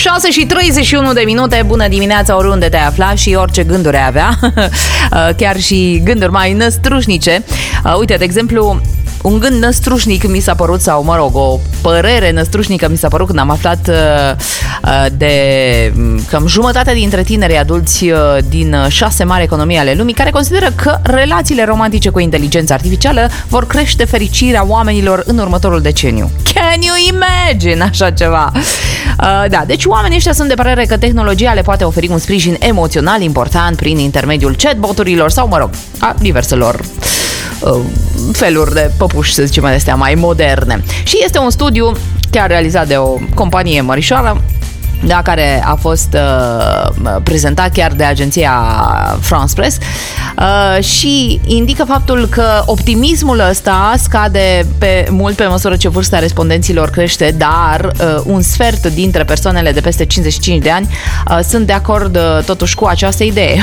6:31. Bună dimineața oriunde te afla și orice gânduri ai avea. Chiar și gânduri mai năstrușnice. Uite, de exemplu, un gând năstrușnic mi s-a părut, sau mă rog, o părere năstrușnică mi s-a părut când am aflat de cam jumătate dintre tinerii adulți din 6 mari economii ale lumii care consideră că relațiile romantice cu inteligența artificială vor crește fericirea oamenilor în următorul deceniu. Can you imagine așa ceva? Da, deci oamenii ăștia sunt de părere că tehnologia le poate oferi un sprijin emoțional important prin intermediul chatboturilor sau, mă rog, a diverselor feluri de păpuși, să zicem, astea mai moderne. Și este un studiu chiar realizat de o companie mărișoară, da, care a fost prezentat chiar de agenția France Press și indică faptul că optimismul ăsta scade mult pe măsură ce vârsta respondenților crește, dar un sfert dintre persoanele de peste 55 de ani sunt de acord totuși cu această idee.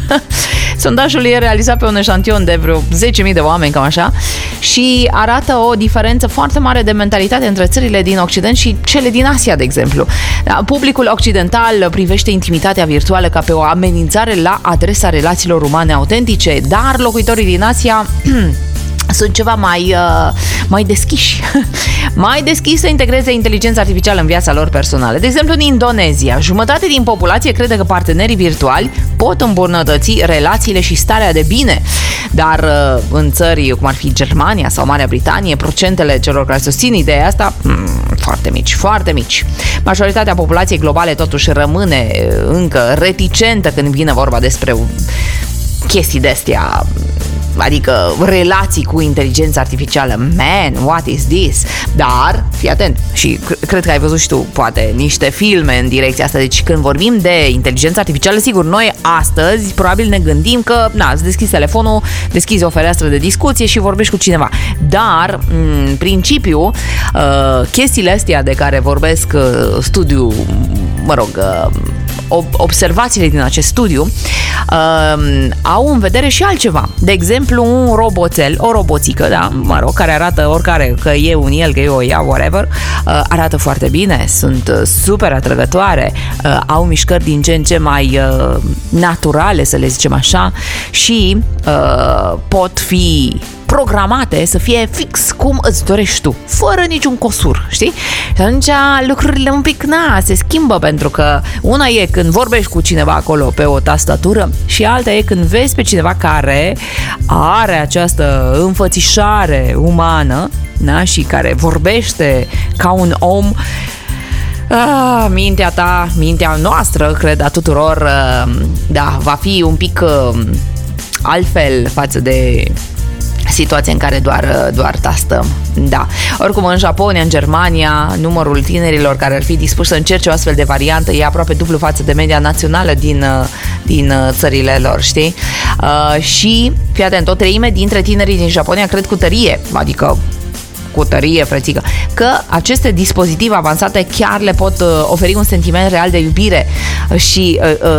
Sondajul e realizat pe un eșantion de vreo 10.000 de oameni, cam așa, și arată o diferență foarte mare de mentalitate între țările din Occident și cele din Asia, de exemplu. Publicul occidental privește intimitatea virtuală ca pe o amenințare la adresa relațiilor umane autentice, dar locuitorii din Asia sunt ceva mai deschiși. Mai deschiși să integreze inteligența artificială în viața lor personală. De exemplu, în Indonezia, jumătate din populație crede că partenerii virtuali pot îmbunătăți relațiile și starea de bine. Dar în țări cum ar fi Germania sau Marea Britanie, procentele celor care susțin ideea asta foarte mici, foarte mici. Majoritatea populației globale totuși rămâne încă reticentă când vine vorba despre chestii de-astea, adică relații cu inteligența artificială. Man, what is this? Dar, fii atent, și cred că ai văzut și tu, poate, niște filme în direcția asta. Deci când vorbim de inteligența artificială, sigur, noi astăzi probabil ne gândim că, îți deschizi telefonul, deschizi o fereastră de discuție și vorbești cu cineva. Dar, în principiu, chestiile astea de care vorbesc studiul, mă rog, observațiile din acest studiu au în vedere și altceva. De exemplu, un roboțel, o roboțică, da, mă rog, care arată oricare, că e un el, că e o ea, whatever, arată foarte bine, sunt super atrăgătoare, au mișcări din ce în ce mai naturale, să le zicem așa, și pot fi programate să fie fix cum îți dorești tu, fără niciun cosur, știi? Și atunci lucrurile un pic, se schimbă, pentru că una e când vorbești cu cineva acolo pe o tastatură și alta e când vezi pe cineva care are această înfățișare umană, da? Și care vorbește ca un om. Mintea ta, mintea noastră, cred, a tuturor, da, va fi un pic altfel față de situație în care doar tastăm. Da. Oricum, în Japonia, în Germania, numărul tinerilor care ar fi dispuși să încerce o astfel de variantă e aproape dublu față de media națională din țările lor, știi? Și, fii atent, o treime dintre tinerii din Japonia cred cu tărie, adică cu tărie, frățică, că aceste dispozitive avansate chiar le pot oferi un sentiment real de iubire și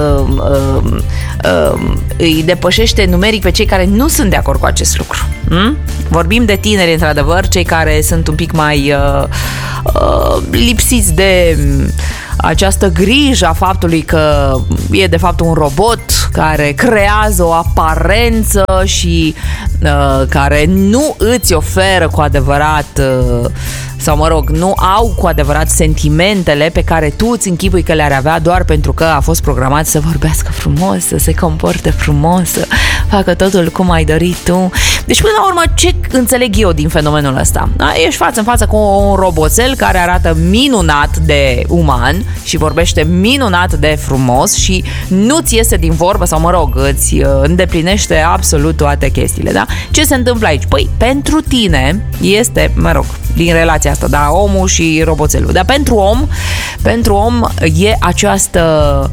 îi depășește numeric pe cei care nu sunt de acord cu acest lucru. Vorbim de tineri, într-adevăr, cei care sunt un pic mai lipsiți de această grijă a faptului că e de fapt un robot care creează o aparență și care nu îți oferă cu adevărat sau, mă rog, nu au cu adevărat sentimentele pe care tu îți închipui că le-ar avea doar pentru că a fost programat să vorbească frumos, să se comporte frumos, să facă totul cum ai dorit tu. Deci, până la urmă, ce înțeleg eu din fenomenul ăsta? Da? Ești față în față cu un roboțel care arată minunat de uman și vorbește minunat de frumos și nu-ți iese din vorbă sau, mă rog, îți îndeplinește absolut toate chestiile, da? Ce se întâmplă aici? Păi, pentru tine este, mă rog, din relația asta, da, omul și roboțelul. Dar pentru om e această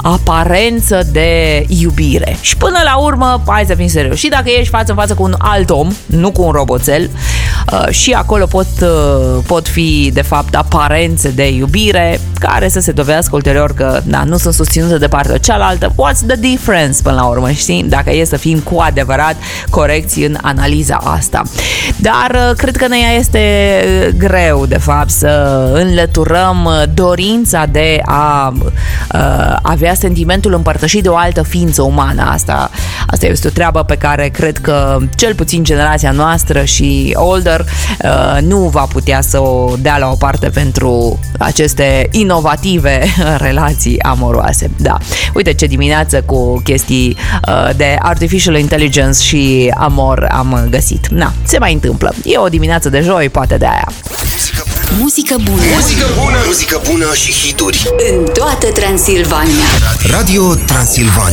aparență de iubire. Și până la urmă, hai să fim serioși, și dacă ești față în față cu un alt om, nu cu un roboțel, și acolo pot fi de fapt aparențe de iubire care să se dovedească ulterior că nu sunt susținute de partea cealaltă. What's the difference până la urmă, știi? Dacă e să fim cu adevărat corecți în analiza asta. Dar cred că ne este greu de fapt să înlăturăm dorința de a avea sentimentul împărtășit de o altă ființă umană. Asta este o treabă pe care cred că cel puțin generația noastră și older nu va putea să o dea la o parte pentru aceste inovative relații amoroase. Da, uite ce dimineață cu chestii de artificial intelligence și amor am găsit. Se mai întâmplă. E o dimineață de joi, poate de aia. Muzică bună. Muzică bună. Muzică bună și hituri În toată Transilvania. Radio Transilvania.